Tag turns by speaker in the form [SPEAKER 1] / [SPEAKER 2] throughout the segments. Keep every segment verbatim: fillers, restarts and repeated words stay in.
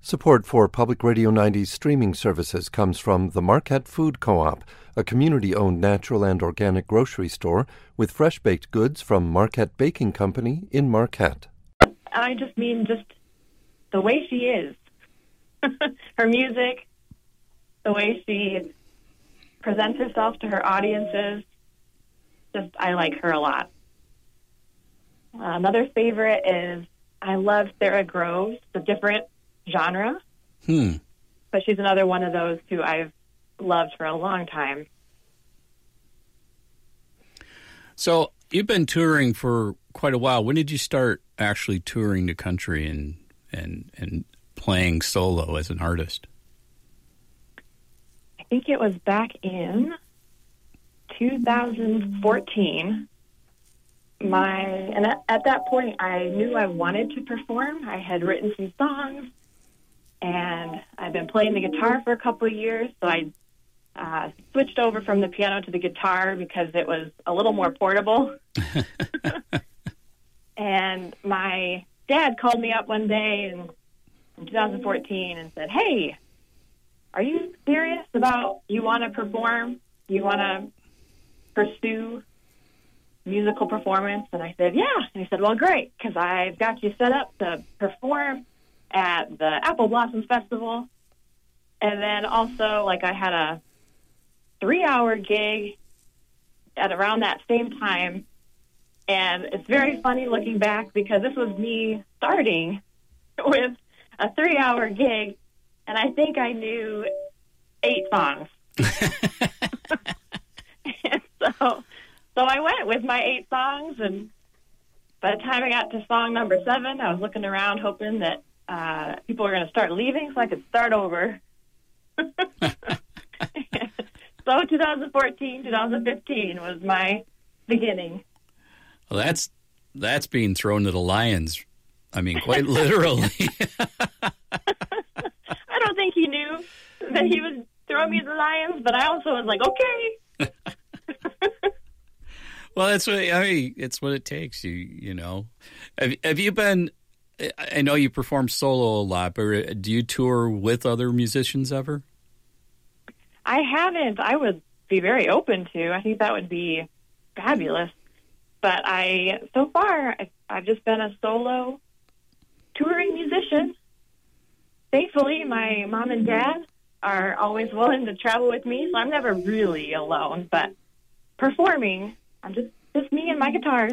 [SPEAKER 1] Support for Public Radio ninety's streaming services comes from the Marquette Food Co-op, a community-owned natural and organic grocery store with fresh-baked goods from Marquette Baking Company in Marquette.
[SPEAKER 2] I just mean just the way she is. Her music, the way she presents herself to her audiences. Just, I like her a lot. Uh, another favorite is I love Sarah Groves, the different genre.
[SPEAKER 3] Hmm.
[SPEAKER 2] But she's another one of those who I've loved for a long time.
[SPEAKER 3] So you've been touring for quite a while. When did you start actually touring the country and and and playing solo as an artist?
[SPEAKER 2] I think it was back in two thousand fourteen. My and at, at that point, I knew I wanted to perform. I had written some songs, and I've been playing the guitar for a couple of years, so I uh, switched over from the piano to the guitar because it was a little more portable. And my dad called me up one day in, in two thousand fourteen and said, "Hey, are you serious about you want to perform? You want to pursue musical performance?" And I said, "Yeah." And he said, "Well, great, because I've got you set up to perform at the Apple Blossoms Festival." And then also, like, I had a three-hour gig at around that same time. And it's very funny looking back because this was me starting with a three-hour gig, and I think I knew eight songs. And so, so I went with my eight songs, and by the time I got to song number seven, I was looking around hoping that uh, people were going to start leaving so I could start over. So twenty fourteen, twenty fifteen was my beginning.
[SPEAKER 3] Well, that's that's being thrown to the lions. I mean, quite literally.
[SPEAKER 2] I don't think he knew that he was throwing me to the lions, but I also was like, okay.
[SPEAKER 3] Well, that's what I mean. It's what it takes. You you know, have have you been? I know you perform solo a lot, but do you tour with other musicians ever?
[SPEAKER 2] I haven't. I would be very open to. I think that would be fabulous. But I, so far, I've just been a solo touring musician. Thankfully, my mom and dad are always willing to travel with me, so I'm never really alone. But performing, I'm just, just me and my guitars.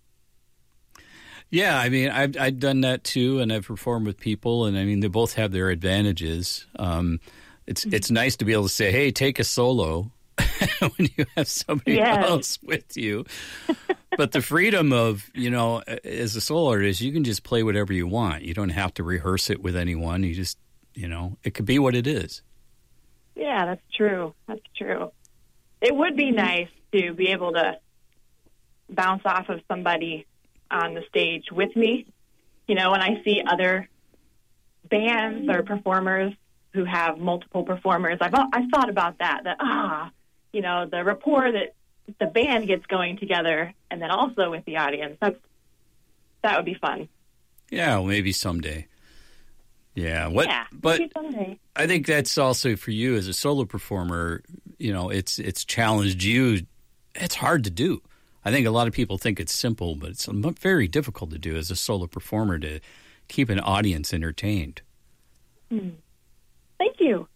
[SPEAKER 3] Yeah, I mean, I've, I've done that too, and I've performed with people, and I mean, they both have their advantages. Um, it's mm-hmm. it's nice to be able to say, hey, take a solo when you have somebody
[SPEAKER 2] yes.
[SPEAKER 3] else with you. But the freedom of, you know, as a solo artist, you can just play whatever you want. You don't have to rehearse it with anyone. You just, you know, it could be what it is.
[SPEAKER 2] Yeah, that's true. That's true. It would be nice to be able to bounce off of somebody on the stage with me. You know, when I see other bands or performers who have multiple performers, I've I've thought about that, that, ah, you know, the rapport that the band gets going together and then also with the audience. That's, that would be fun.
[SPEAKER 3] Yeah, well, maybe someday. Yeah, what?
[SPEAKER 2] Yeah,
[SPEAKER 3] but
[SPEAKER 2] maybe someday.
[SPEAKER 3] I think that's also for you as a solo performer, you know, it's it's challenged you. It's hard to do. I think a lot of people think it's simple, but it's very difficult to do as a solo performer to keep an audience entertained.
[SPEAKER 2] Hmm. Thank you.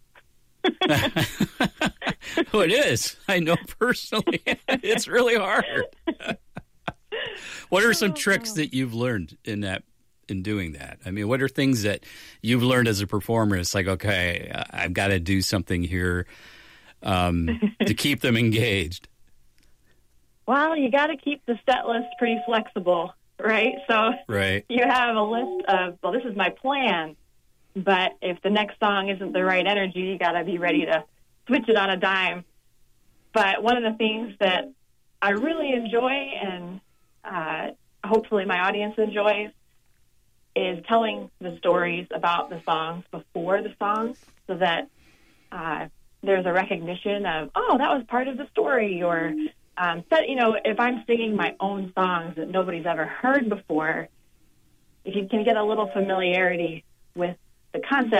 [SPEAKER 3] Oh, it is. I know personally. It's really hard. What are some tricks that you've learned in that, in doing that? I mean, what are things that you've learned as a performer? It's like, okay, I've got to do something here um, to keep them engaged.
[SPEAKER 2] Well, you got to keep the set list pretty flexible, right? So
[SPEAKER 3] right.
[SPEAKER 2] You have a list of, well, this is my plan, but if the next song isn't the right energy, you got to be ready to switch it on a dime. But one of the things that I really enjoy, and uh, hopefully my audience enjoys, is telling the stories about the songs before the songs, so that uh, there's a recognition of, oh, that was part of the story, or um, so, you know, if I'm singing my own songs that nobody's ever heard before, if you can get a little familiarity with the concept